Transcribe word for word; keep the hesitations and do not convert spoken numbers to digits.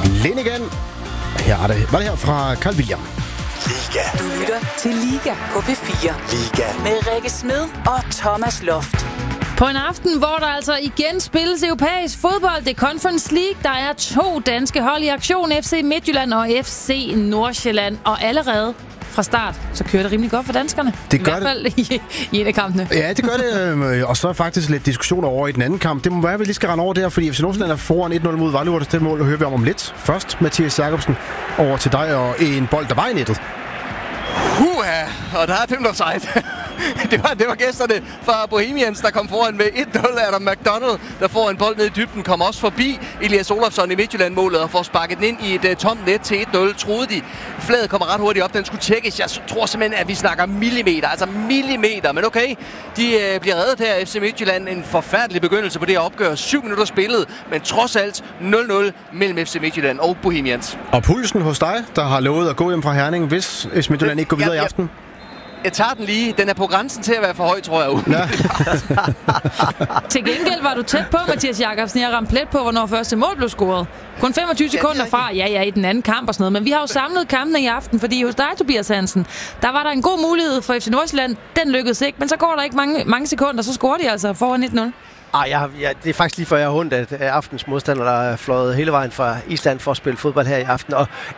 Lind igen. Her er det. Var det her fra Carl William. Liga. Du lytter til Liga på P fire. Liga. Med Rikke Smed og Thomas Loft. På en aften, hvor der altså igen spilles europæisk fodbold, det er Conference League, der er to danske hold i aktion, F C Midtjylland og F C Nordsjælland, og allerede fra start, så kører det rimelig godt for danskerne. Det I gør hvert fald i, i en af kampene. Ja, det gør det. Og så er faktisk lidt diskussion over i den anden kamp. Det må være, at vi lige skal rende over der, fordi F C Nordsjælland er foran et nul mod Vejle. Det mål hører vi om om lidt. Først, Mathias Jacobsen, over til dig og en bold, der var i nettet. Huha, og der er dømt offside. Det var, det var gæsterne fra Bohemians, der kom foran med et nul. Adam McDonald, der får en bold ned i dybden, kom også forbi Elias Olofsson i Midtjylland-målet og får sparket den ind i et uh, tomt net til et nul. Troede de. Fladet kommer ret hurtigt op, den skulle tjekkes. Jeg tror simpelthen, at vi snakker millimeter, altså millimeter. Men okay, de uh, bliver reddet her. F C Midtjylland, en forfærdelig begyndelse på det her opgør. Syv minutter spillet, men trods alt nul nul mellem F C Midtjylland og Bohemians. Og pulsen hos dig, der har lovet at gå hjem fra Herning, hvis F C Midtjylland ikke går videre ja, i aften? Jeg tager den lige. Den er på grænsen til at være for høj, tror jeg. Ja. Til gengæld var du tæt på, Mathias Jacobsen. Jeg ramte plet på, hvornår første mål blev scoret. Kun femogtyve sekunder fra, ja, ja, i den anden kamp og sådan noget. Men vi har jo samlet kampene i aften, fordi hos dig, Tobias Hansen, der var der en god mulighed for F C Nordsjælland. Den lykkedes ikke, men så går der ikke mange, mange sekunder, så scorer de altså foran et nul. Ej, jeg, jeg, det er faktisk lige før jeg har hundt, at aftens modstander, der er fløjet hele vejen fra Island for at spille fodbold her i aften. Og